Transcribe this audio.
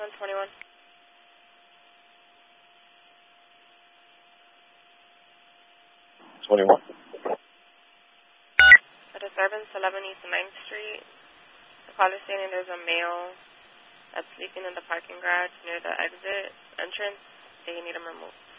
121. A disturbance, 11 East 9th Street. The caller stating there's a male that's sleeping in the parking garage near the exit entrance. They need him removed.